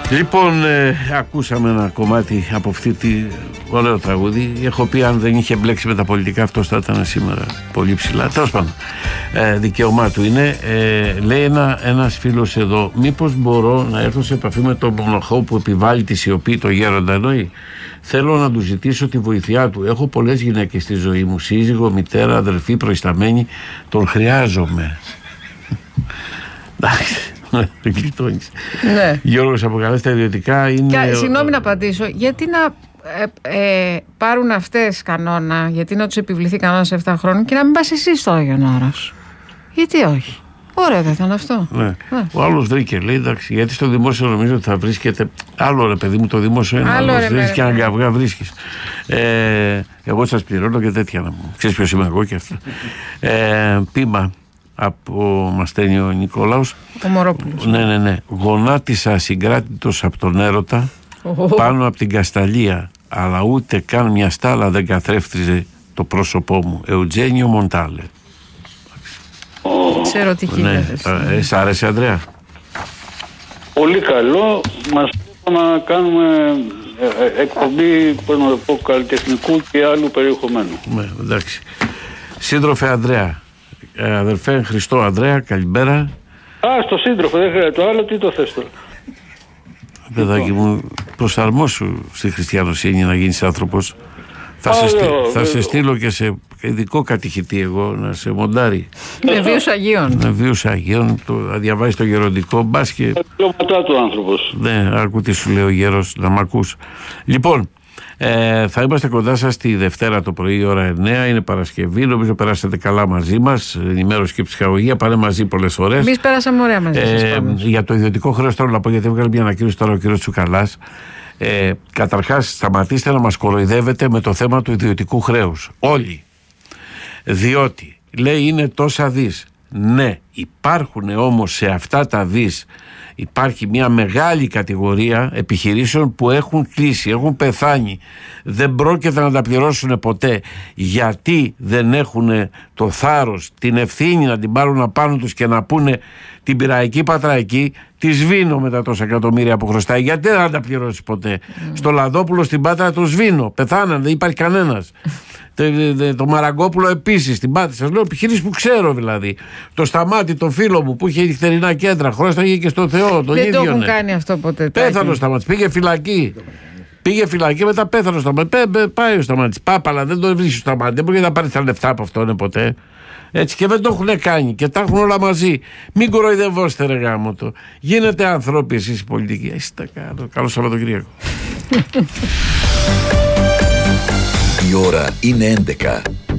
Λοιπόν, ακούσαμε ένα κομμάτι από αυτή τη ωραίο τραγούδι. Έχω πει, αν δεν είχε μπλέξει με τα πολιτικά, αυτός θα ήταν σήμερα πολύ ψηλά. Τέλος πάντων, δικαίωμά του είναι. Λέει ένας φίλος εδώ, μήπως μπορώ να έρθω σε επαφή με τον μοναχό που επιβάλλει τη σιωπή, το γέροντα εννοεί. Θέλω να του ζητήσω τη βοήθειά του. Έχω πολλές γυναίκες στη ζωή μου, σύζυγο, μητέρα, αδελφή, προϊσταμένη. Τον χρειάζομαι. Εντάξει. Ναι. Γιώργος, αποκαλέσει τα ιδιωτικά είναι. Συγγνώμη να απαντήσω. Γιατί να πάρουν αυτές κανόνα, γιατί να τους επιβληθεί κανόνα σε 7 χρόνια και να μην πας εσύ στο Άγιον Όρος? Γιατί όχι? Ωραία, δεν θα είναι αυτό. Ναι. Ο άλλος βρήκε, λέει, εντάξει, γιατί στο δημόσιο νομίζω ότι θα βρίσκεται. Άλλο ρε παιδί μου, το δημόσιο είναι άλλο. Βρίσκεις και έναν καυγά βρίσκεις. Εγώ σας πληρώνω και τέτοια να μου. Ξέρεις ποιος είμαι εγώ και αυτά. Πείμα. Από μας στέλνει ο Νικόλαος. Ο Μωρόπουλος. Ναι. Γονάτισα συγκράτητος από τον έρωτα πάνω από την Κασταλία, αλλά ούτε καν μια στάλα δεν καθρέφτριζε το πρόσωπό μου. Εουτζένιο Μοντάλε. Σε ερωτική. Ναι. Σ' άρεσε, Ανδρέα? Πολύ καλό. Μας πρέπει να κάνουμε εκπομπή καλλιτεχνικού και άλλου περιεχομένου. Ναι, εντάξει. Σύντροφε Ανδρέα, αδερφέ Χριστό Ανδρέα, καλημέρα. Στο σύντροφο, δεν χρειάζεται το άλλο, τι το θες τώρα? Παιδάκι μου, προσαρμόσου στη χριστιανοσύνη να γίνεις άνθρωπος. Θα σε στείλω και σε ειδικό κατηχητή εγώ να σε μοντάρει. Με βίους Αγίων. Με βίους Αγίων, να διαβάσει το γεροντικό μπας και. Μετά του άνθρωπος. Ναι, άκου τι σου λέει ο γέρος, να μ' ακούς. Λοιπόν, θα είμαστε κοντά σας τη Δευτέρα το πρωί, ώρα 9. Είναι Παρασκευή. Νομίζω περάσατε καλά μαζί μας. Ενημέρωση και ψυχαγωγία. Πάνε μαζί πολλές φορές. Εμείς πέρασαμε ωραία μαζί σας. Για το ιδιωτικό χρέος θέλω να πω, γιατί έβγαλε μια ανακοίνωση τώρα ο κ. Τσουκαλάς. Καταρχάς, σταματήστε να μας κοροϊδεύετε με το θέμα του ιδιωτικού χρέους. Όλοι. Διότι λέει είναι τόσα δις. Ναι, υπάρχουν όμως σε αυτά τα δις. Υπάρχει μια μεγάλη κατηγορία επιχειρήσεων που έχουν κλείσει, έχουν πεθάνει. Δεν πρόκειται να τα πληρώσουν ποτέ. Γιατί δεν έχουν το θάρρος, την ευθύνη να την πάρουν απάνω τους και να πούνε την Πειραϊκή Πατραϊκή, τη σβήνω με τα τόσα εκατομμύρια που χρωστάει. Γιατί δεν θα τα πληρώσει ποτέ? Στο Λαδόπουλο στην Πάτρα το σβήνω. Πεθάναν, δεν υπάρχει κανένας. Το Μαραγκόπουλο επίσης στην Πάτρα. Σας λέω επιχειρήσεις που ξέρω δηλαδή. Το Σταμάτη, το φίλο μου που είχε νυχτερινά κέντρα, χρώσταγε και στο Θεό. Δεν το έχουν κάνει αυτό ποτέ. Πέθανε ο Σταμάτης, πήγε φυλακή. Πήγε φυλακή, μετά πέθανε ο Σταμάτης. Πάει ο Σταμάτης. Πάπαλα, δεν το βρίσκει ο Σταμάτης. Δεν μπορεί να πάρει τα λεφτά από αυτόν ποτέ. Έτσι, και δεν το έχουν κάνει και τα έχουν όλα μαζί. Μην κοροϊδευόστε, ρε γάμο το. Γίνετε άνθρωποι εσείς οι πολιτικοί. Είστε καλό Σαββατοκύριακο. Η ώρα είναι 11.